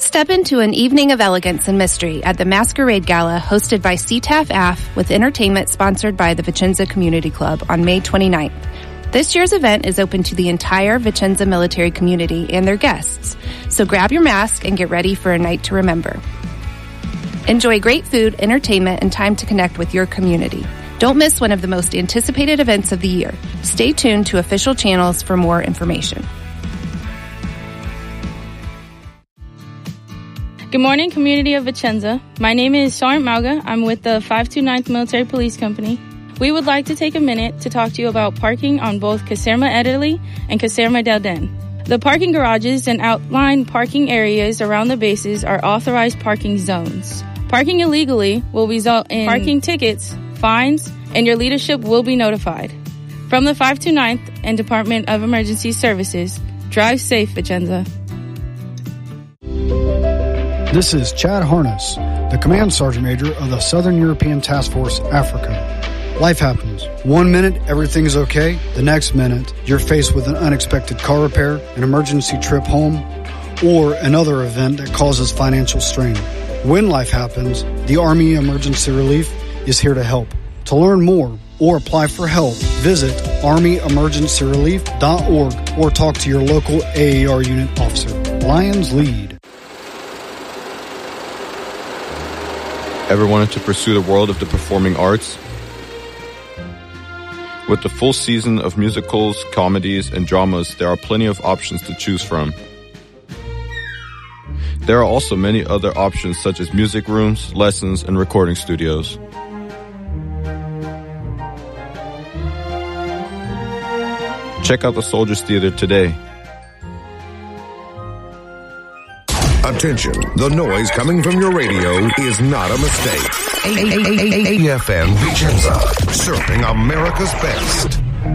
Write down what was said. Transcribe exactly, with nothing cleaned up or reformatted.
Step into an evening of elegance and mystery at the Masquerade Gala hosted by C T A F A F with entertainment sponsored by the Vicenza Community Club on May twenty-ninth. This year's event is open to the entire Vicenza military community and their guests, so grab your mask and get ready for a night to remember. Enjoy great food, entertainment, and time to connect with your community. Don't miss one of the most anticipated events of the year. Stay tuned to official channels for more information. Good morning, community of Vicenza. My name is Sergeant Mauga. I'm with the five two ninth Military Police Company. We would like to take a minute to talk to you about parking on both Caserma Ederle and Caserma del Den. The parking garages and outlined parking areas around the bases are authorized parking zones. Parking illegally will result in parking tickets, fines, and your leadership will be notified. From the five two ninth and Department of Emergency Services, drive safe, Vicenza. This is Chad Harness, the Command Sergeant Major of the Southern European Task Force, Africa. Life happens. One minute, everything's okay. The next minute, you're faced with an unexpected car repair, an emergency trip home, or another event that causes financial strain. When life happens, the Army Emergency Relief is here to help. To learn more or apply for help, visit army emergency relief dot org or talk to your local A A R unit officer. Lions lead. Ever wanted to pursue the world of the performing arts? With the full season of musicals, comedies, and dramas, there are plenty of options to choose from. There are also many other options such as music rooms, lessons, and recording studios. Check out the Soldiers Theater today. Attention, the noise coming from your radio is not a mistake. A F M Vicenza, serving America's best.